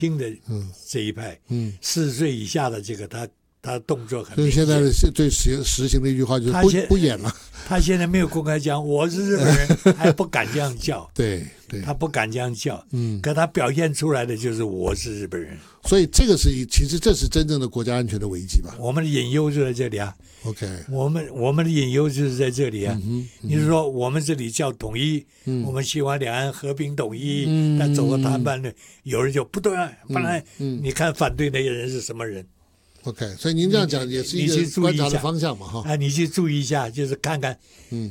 新的这一派，40岁以下的这个他动作很所以现在最实行的一句话就是不演了。 他现在没有公开讲我是日本人，还不敢这样叫。 对， 他不敢这样叫。可他表现出来的就是我是日本人。 所以这个其实这是真正的国家安全的危机吧？ 我们的隐忧就在这里啊。 OK， 我们的隐忧就是在这里啊。你是说我们这里叫统一，我们希望两岸和平统一，但走过谈判的，有人就不对啊，不然你看反对那些人是什么人？ OK， 所以您这样讲也是一个观察的方向嘛，哈。 你去注意一下，就是看看，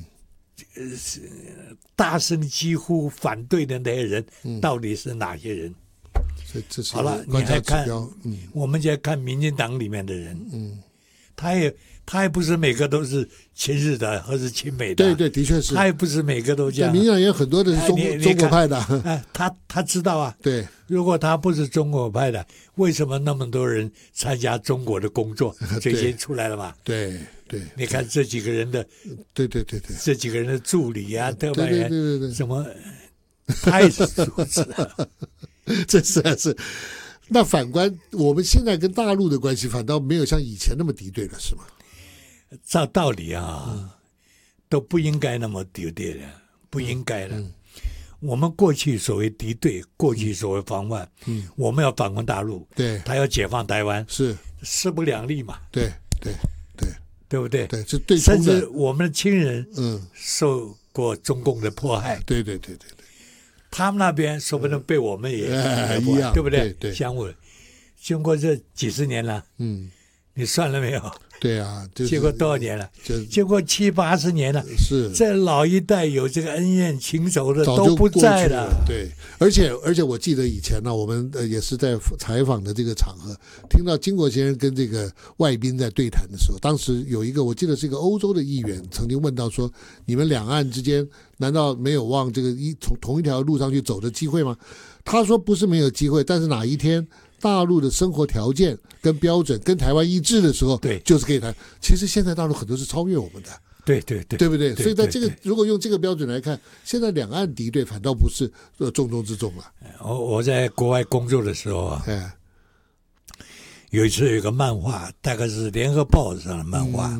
大声几乎反对的那些人到底是哪些人？ 所以这是好了，你还看，我们在看民进党里面的人，他也不是每个都是亲日的或是亲美的， 对，的确是， 他也不是每个都这样。 民进党也有很多的是中国派的， 他知道啊， 对。 如果他不是中国派的，为什么那么多人参加中国的工作？最近出来了嘛？ 对， 你看这几个人的， 对， 这几个人的助理啊，特派员， 对， 什么太是如此了， 这实在是。那反观我们现在跟大陆的关系，反倒没有像以前那么敌对了，是吗？ 照道理啊，都不应该那么敌对的，不应该了。我们过去所谓敌对，过去所谓防范，我们要反攻大陆， 对， 他要解放台湾， 是势不两立嘛， 对不对？ 对，是对， 甚至我们的亲人，受过中共的迫害， 对， 他们那边说不定被我们也一样， 对不对？ 对， 相互，经过这几十年了，你算了没有？ 对啊， 经过多少年了？经过70、80年了。 是， 这老一代有这个恩怨情仇的都不在了。 对，而且我记得以前呢，我们也是在采访的这个场合，听到金国先生跟这个外宾在对谈的时候，当时有一个我记得是一个欧洲的议员曾经问到说：“你们两岸之间难道没有往这个从同一条路上去走的机会吗？”他说：“不是没有机会，但是哪一天。”大陆的生活条件跟标准跟台湾一致的时候， 对， 就是可以谈。其实现在大陆很多是超越我们的， 对不对？所以在这个如果用这个标准来看，现在两岸敌对反倒不是重中之重了。 我在国外工作的时候啊，有一次有一个漫画，大概是联合报上的漫画，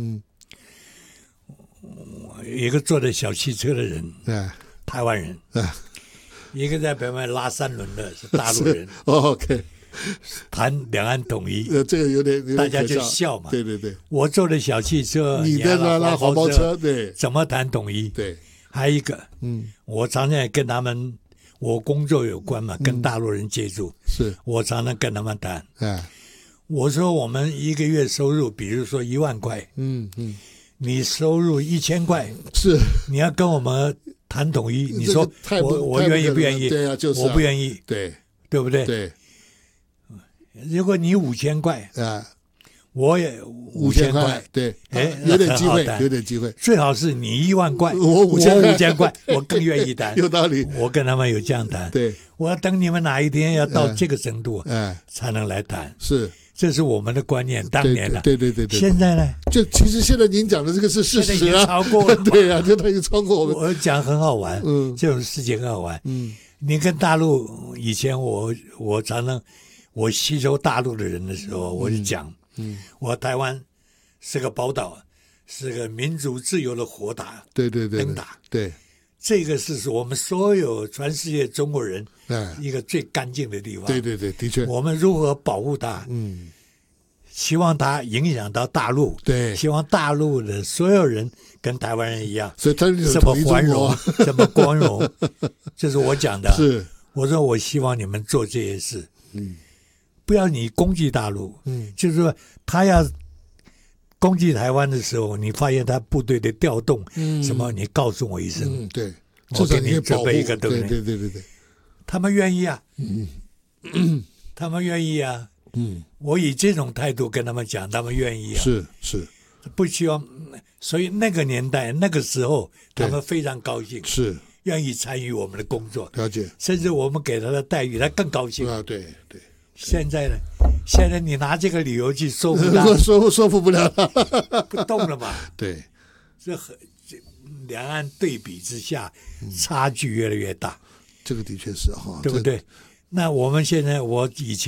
一个坐在小汽车的人，台湾人，一个在北面拉3轮的是大陆人。 OK。 谈两岸统一， 这个有点大家就笑嘛。 对， 我坐的小汽车， 你的拉黄包车，对， 怎么谈统一？ 对， 还有一个，我常常跟他们，我工作有关嘛，跟大陆人接触， 是我常常跟他们谈。我说我们一个月收入，比如说1万块，你收入1000块， 是你要跟我们谈统一，你说我愿意不愿意？ 对啊，就是我不愿意，对不对？ 对。 如果你5000块我也5000块， 对，有点机会，有点机会。 最好是你1万块，我5000块，我更愿意谈。 有道理， 我跟他们有这样谈。 对， 我要等你们哪一天要到这个程度，才能来谈。 是， 这是我们的观念，当年了。 对。 现在呢？ 就其实现在您讲的这个是事实啊， 超过了。 对啊，就他已经超过我们。 我讲很好玩，这种事情很好玩。你跟大陆以前我常常。我吸收大陆的人的时候，我就讲，我台湾是个宝岛，是个民主自由的火塔， 对， 灯塔， 对， 这个是我们所有全世界中国人一个最干净的地方， 对，的确， 我们如何保护它？希望它影响到大陆， 对， 希望大陆的所有人跟台湾人一样， 所以他这么繁荣，这么光荣，这是我讲的。 是， 我说我希望你们做这些事，不要你攻击大陆，就是说他要攻击台湾的时候，你发现他部队的调动，什么，你告诉我一声， 对， 我给你准备一个，对不对？对， 他们愿意啊，他们愿意啊，我以这种态度跟他们讲，他们愿意啊， 是， 不希望，所以那个年代那个时候，他们非常高兴， 是。 愿意参与我们的工作， 了解， 甚至我们给他的待遇，他更高兴啊！对。 现在呢？现在你拿这个理由去说服他， 说服不了他， 不动了嘛？ 对， 这两岸对比之下，差距越来越大。 这个的确是哈， 对不对？那我们现在，我以前。